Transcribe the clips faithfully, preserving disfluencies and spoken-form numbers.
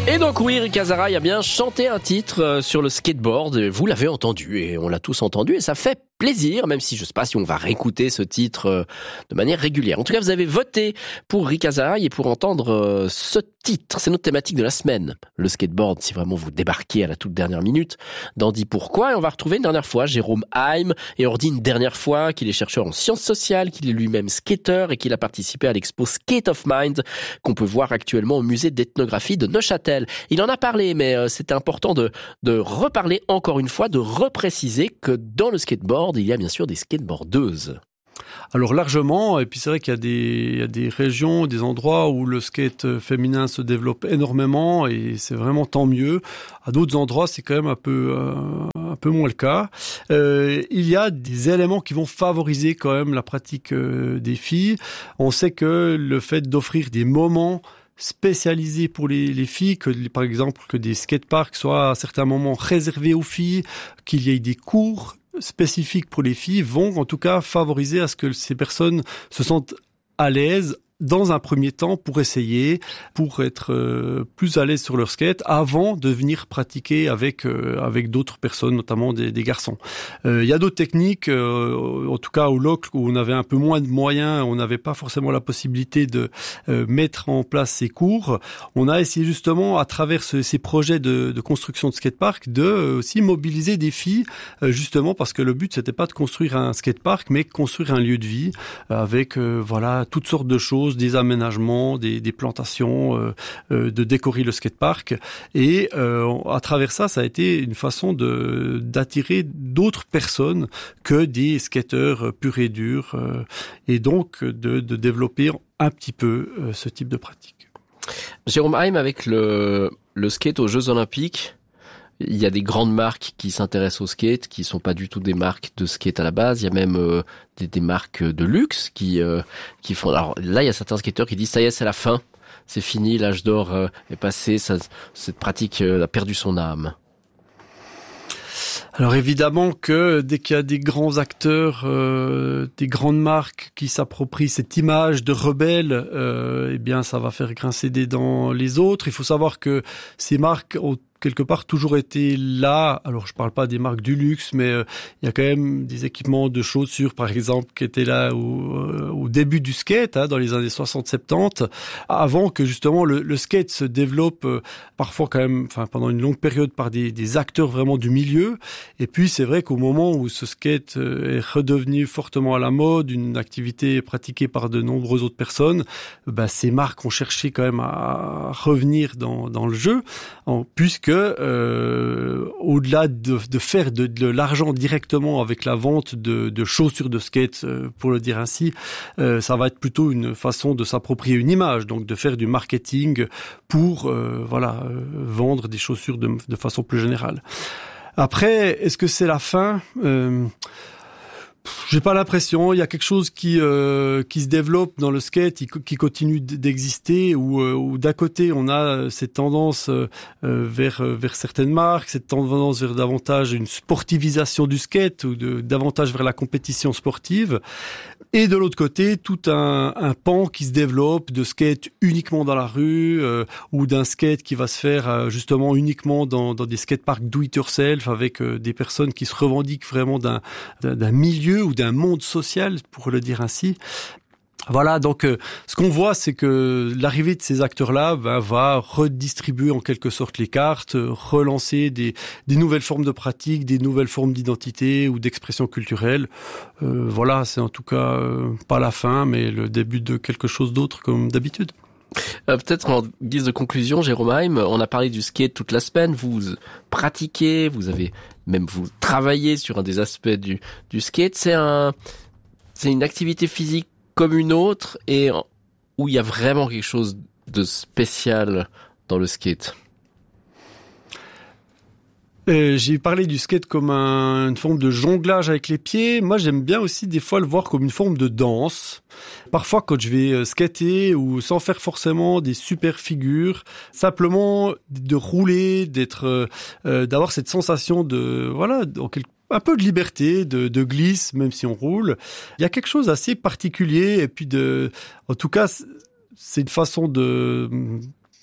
Et donc oui, Rick Azaray a bien chanté un titre sur le skateboard, vous l'avez entendu et on l'a tous entendu et ça fait plaisir, même si je ne sais pas si on va réécouter ce titre de manière régulière. En tout cas, vous avez voté pour Rick Azaray et pour entendre ce titre, c'est notre thématique de la semaine. Le skateboard, si vraiment vous débarquez à la toute dernière minute, d'en dit pourquoi. Et on va retrouver une dernière fois Jérôme Heim et on redit une dernière fois qu'il est chercheur en sciences sociales, qu'il est lui-même skateur et qu'il a participé à l'expo Skate of Mind qu'on peut voir actuellement au musée d'ethnographie de Neuchâtel. Il en a parlé, mais c'était important de, de reparler encore une fois, de repréciser que dans le skateboard, il y a bien sûr des skateboardeuses. Alors largement, et puis c'est vrai qu'il y a des, il y a des régions, des endroits où le skate féminin se développe énormément et c'est vraiment tant mieux. À d'autres endroits, c'est quand même un peu, euh, un peu moins le cas. Euh, il y a des éléments qui vont favoriser quand même la pratique euh, des filles. On sait que le fait d'offrir des moments spécialisés pour les, les filles, que par exemple que des skateparks soient à certains moments réservés aux filles, qu'il y ait des cours spécifiques pour les filles, vont en tout cas favoriser à ce que ces personnes se sentent à l'aise dans un premier temps pour essayer, pour être euh, plus à l'aise sur leur skate avant de venir pratiquer avec euh, avec d'autres personnes, notamment des, des garçons. Euh, il y a d'autres techniques, euh, en tout cas au local où on avait un peu moins de moyens, on n'avait pas forcément la possibilité de euh, mettre en place ces cours. On a essayé justement à travers ce, ces projets de, de construction de skatepark de euh, aussi mobiliser des filles, euh, justement parce que le but c'était pas de construire un skatepark, mais construire un lieu de vie euh, avec euh, voilà toutes sortes de choses, des aménagements, des, des plantations, euh, euh, de décorer le skatepark. Et euh, à travers ça, ça a été une façon de d'attirer d'autres personnes que des skateurs purs et durs, euh, et donc de, de développer un petit peu euh, ce type de pratique. Jérôme Heim, avec le, le skate aux Jeux Olympiques, il y a des grandes marques qui s'intéressent au skate, qui sont pas du tout des marques de skate à la base. Il y a même euh, des, des marques de luxe qui euh, qui font. Alors là, il y a certains skateurs qui disent ça y est, c'est la fin, c'est fini, l'âge d'or euh, est passé, ça, cette pratique euh, a perdu son âme. Alors évidemment que dès qu'il y a des grands acteurs, euh, des grandes marques qui s'approprient cette image de rebelle, euh, eh bien ça va faire grincer des dents les autres. Il faut savoir que ces marques ont quelque part toujours été là. Alors je parle pas des marques du luxe, mais euh, il y a quand même des équipements de chaussures par exemple qui étaient là au, euh, au début du skate, hein, dans les années soixante soixante-dix, avant que justement le, le skate se développe euh, parfois quand même, enfin pendant une longue période par des, des acteurs vraiment du milieu. Et puis c'est vrai qu'au moment où ce skate euh, est redevenu fortement à la mode, une activité pratiquée par de nombreuses autres personnes, bah, ces marques ont cherché quand même à revenir dans, dans le jeu, en, puisque que euh, au-delà de, de faire de, de l'argent directement avec la vente de, de chaussures de skate, euh, pour le dire ainsi, euh, ça va être plutôt une façon de s'approprier une image, donc de faire du marketing pour euh, voilà euh, vendre des chaussures de, de façon plus générale. Après, est-ce que c'est la fin ? euh, J'ai pas l'impression. Il y a quelque chose qui euh, qui se développe dans le skate, qui continue d'exister, où, euh, où d'un côté on a cette tendance euh, vers vers certaines marques, cette tendance vers davantage une sportivisation du skate ou de, davantage vers la compétition sportive, et de l'autre côté tout un, un pan qui se développe de skate uniquement dans la rue, euh, ou d'un skate qui va se faire euh, justement uniquement dans dans des skateparks do it yourself avec euh, des personnes qui se revendiquent vraiment d'un d'un, d'un milieu ou d'un monde social, pour le dire ainsi. Voilà, donc euh, ce qu'on voit, c'est que l'arrivée de ces acteurs-là ben, va redistribuer en quelque sorte les cartes, euh, relancer des, des nouvelles formes de pratique, des nouvelles formes d'identité ou d'expression culturelle. Euh, voilà, c'est en tout cas euh, pas la fin, mais le début de quelque chose d'autre comme d'habitude. Euh, peut-être en guise de conclusion, Jérôme Heim, on a parlé du skate toute la semaine, vous pratiquez, vous avez même vous travaillez sur un des aspects du, du skate. C'est un, c'est une activité physique comme une autre et où il y a vraiment quelque chose de spécial dans le skate. Euh, j'ai parlé du skate comme un, une forme de jonglage avec les pieds. Moi, j'aime bien aussi des fois le voir comme une forme de danse. Parfois, quand je vais skater ou sans faire forcément des super figures, simplement de rouler, d'être, euh, d'avoir cette sensation de, voilà, en quelque un peu de liberté, de, de glisse, même si on roule. Il y a quelque chose d'assez particulier et puis de, en tout cas, c'est une façon de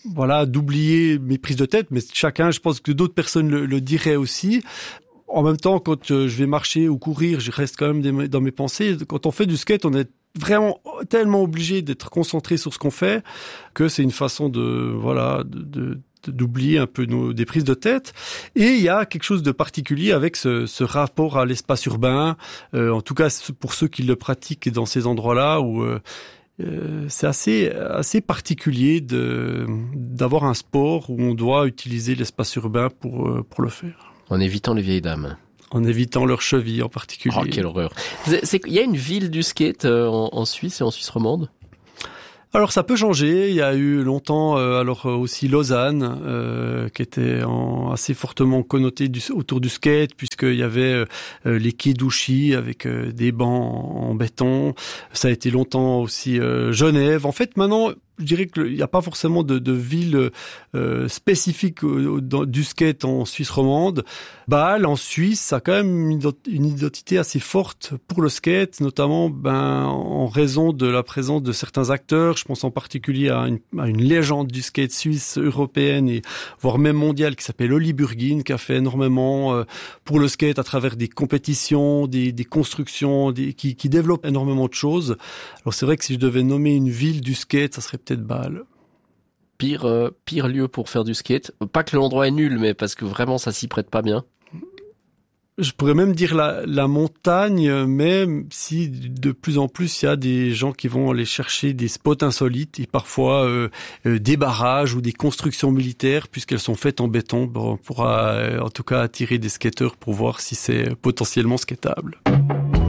voilà, d'oublier mes prises de tête, mais chacun, je pense que d'autres personnes le, le diraient aussi. En même temps, quand je vais marcher ou courir, je reste quand même dans mes pensées. Quand on fait du skate, on est vraiment tellement obligé d'être concentré sur ce qu'on fait que c'est une façon de, voilà, de, de d'oublier un peu nos, des prises de tête. Et il y a quelque chose de particulier avec ce, ce rapport à l'espace urbain, euh, en tout cas pour ceux qui le pratiquent dans ces endroits-là où euh, euh, c'est assez assez particulier de d'avoir un sport où on doit utiliser l'espace urbain pour euh, pour le faire. En évitant les vieilles dames. En évitant leurs chevilles en particulier. Oh, quelle horreur. Il y a une ville du skate euh, en, en Suisse et en Suisse romande? Alors ça peut changer. Il y a eu longtemps, euh, alors aussi Lausanne, euh, qui était en, assez fortement connotée du, autour du skate, puisqu'il y avait euh, les quais d'Ouchy avec euh, des bancs en, en béton. Ça a été longtemps aussi euh, Genève. En fait, maintenant, je dirais qu'il n'y a pas forcément de, de ville euh, spécifique euh, dans, du skate en Suisse romande. Bâle, en Suisse, ça a quand même une, une identité assez forte pour le skate, notamment ben, en raison de la présence de certains acteurs. Je pense en particulier à une, à une légende du skate suisse, européenne et voire même mondiale qui s'appelle Oli Burgin, qui a fait énormément euh, pour le skate à travers des compétitions, des, des constructions, des, qui, qui développe énormément de choses. Alors c'est vrai que si je devais nommer une ville du skate, ça serait peut-être Bâle. Pire, euh, pire lieu pour faire du skate. Pas que l'endroit est nul, mais parce que vraiment ça s'y prête pas bien. Je pourrais même dire la, la montagne, même si de plus en plus il y a des gens qui vont aller chercher des spots insolites et parfois euh, euh, des barrages ou des constructions militaires puisqu'elles sont faites en béton. Bon, on pourra euh, en tout cas attirer des skateurs pour voir si c'est potentiellement skatable.